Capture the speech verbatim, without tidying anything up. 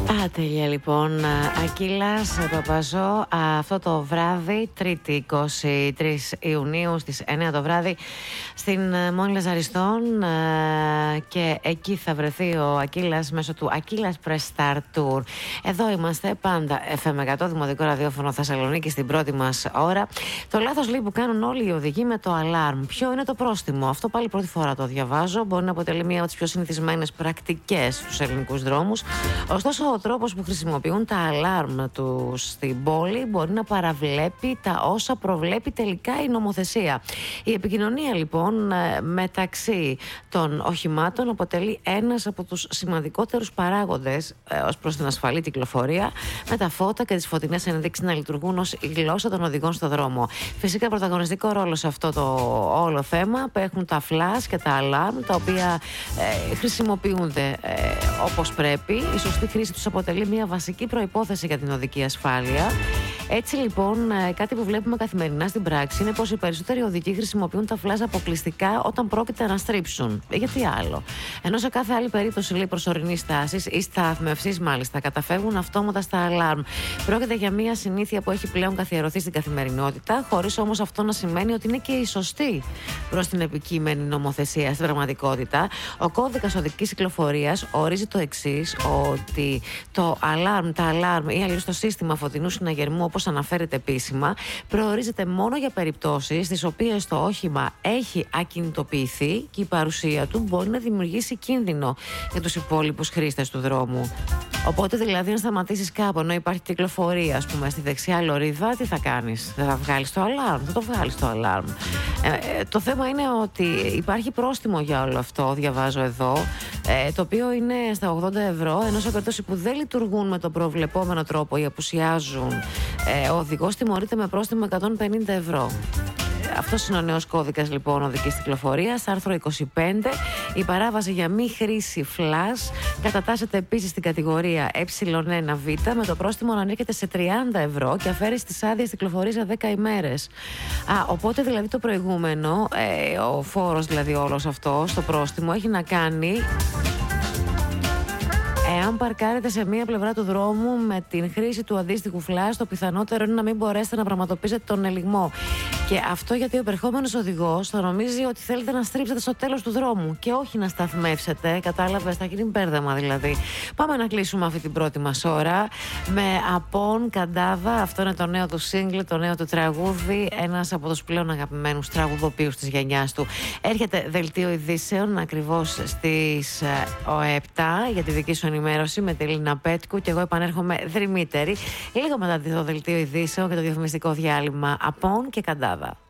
Α, τέλεια λοιπόν. Ακύλας Παπαζό, αυτό το βράδυ, Τρίτη είκοσι τρεις Ιουνίου στις εννιά το βράδυ στην Μόνη Λαζαριστών, και εκεί θα βρεθεί ο Ακύλας μέσω του Ακύλας Press Star Tour. Εδώ είμαστε πάντα εφ εμ εκατό, Δημοτικό Ραδιόφωνο Θεσσαλονίκη, στην πρώτη μας ώρα. Το λάθος λέει που κάνουν όλοι οι οδηγοί με το αλάρμ. Ποιο είναι το πρόστιμο? Αυτό πάλι πρώτη φορά το διαβάζω. Μπορεί να αποτελεί μία από τις πιο συνηθισμένες πρακτικές στους ελληνικούς δρόμους. Ωστόσο, ο τρόπος που χρησιμοποιούν τα αλάρμ τους στην πόλη μπορεί να παραβλέπει τα όσα προβλέπει τελικά η νομοθεσία. Η επικοινωνία λοιπόν μεταξύ των οχημάτων αποτελεί ένας από τους σημαντικότερους παράγοντες ε, ως προς την ασφαλή κυκλοφορία, με τα φώτα και τις φωτεινές ενδείξεις να λειτουργούν ως η γλώσσα των οδηγών στο δρόμο. Φυσικά, πρωταγωνιστικό ρόλο σε αυτό το όλο θέμα έχουν τα flash και τα alarm, τα οποία ε, χρησιμοποιούνται ε, όπως πρέπει. Η σωστή χρήση τους αποτελεί μια βασική προϋπόθεση για την οδική ασφάλεια. Έτσι λοιπόν, κάτι που βλέπουμε καθημερινά στην πράξη είναι πως οι περισσότεροι οδηγοί χρησιμοποιούν τα flash αποκλειστικά όταν πρόκειται να στρίψουν. Γιατί άλλο? Ενώ σε κάθε άλλη περίπτωση, λέει, προσωρινής στάσης ή στάθμευσης, μάλιστα, καταφεύγουν αυτόματα στα αλάρμ. Πρόκειται για μια συνήθεια που έχει πλέον καθιερωθεί στην καθημερινότητα, χωρίς όμως αυτό να σημαίνει ότι είναι και η σωστή προς την επικείμενη νομοθεσία. Στην πραγματικότητα, ο κώδικας οδικής κυκλοφορίας ορίζει το εξής, ότι το αλάρμ, τα αλάρμ ή αλλιώς το σύστημα φωτεινού συναγερμού, όπως αναφέρεται επίσημα, προορίζεται μόνο για περιπτώσεις στις οποίες το όχημα έχει ακινητοποιηθεί και η παρουσία του μπορεί να δημιουργήσει κίνδυνο για τους υπόλοιπους χρήστες του δρόμου. Οπότε, δηλαδή, αν σταματήσεις κάπου ενώ υπάρχει κυκλοφορία, ας πούμε, στη δεξιά λωρίδα, τι θα κάνεις? Δεν θα βγάλεις το αλάρμ? Θα το βγάλεις το αλάρμ. Ε, ε, το θέμα είναι ότι υπάρχει πρόστιμο για όλο αυτό, διαβάζω εδώ, ε, το οποίο είναι στα ογδόντα ευρώ, ενώ σε περίπτωση που δεν λειτουργούν με τον προβλεπόμενο τρόπο ή απουσιάζουν, ε, ο οδηγός τιμωρείται με πρόστιμο εκατόν πενήντα ευρώ. Αυτός είναι ο νέος κώδικας λοιπόν οδικής κυκλοφορίας. Άρθρο είκοσι πέντε. Η παράβαση για μη χρήση flash κατατάσσεται επίσης στην κατηγορία ε ένα β, με το πρόστιμο να ανέρχεται σε τριάντα ευρώ και αφαίρεση της άδειας κυκλοφορίας για δέκα ημέρες. Α, οπότε δηλαδή το προηγούμενο, ε, ο φόρος δηλαδή όλος αυτός, το πρόστιμο, έχει να κάνει εάν παρκάρετε σε μία πλευρά του δρόμου με την χρήση του αντίστοιχου flash, το πιθανότερο είναι να μην μπορέσετε να πραγματοποιήσετε τον ελιγμό. Και αυτό γιατί ο επερχόμενος οδηγός θα νομίζει ότι θέλετε να στρίψετε στο τέλος του δρόμου και όχι να σταθμεύσετε. Κατάλαβες, θα γίνει μπέρδεμα δηλαδή. Πάμε να κλείσουμε αυτή την πρώτη μας ώρα με Απόν Καντάβα. Αυτό είναι το νέο του single, το νέο του τραγούδι. Ένας από τους πλέον αγαπημένους τραγουδοποιούς της γενιάς του. Έρχεται δελτίο ειδήσεων ακριβώς στις επτά για τη δική σου ενημέρωση με τη Λίνα Πέτκου, και εγώ επανέρχομαι δρυμύτερη λίγο μετά το δελτίο ειδήσεων και το διαφημιστικό διάλειμμα. Απόν και Καντάβα.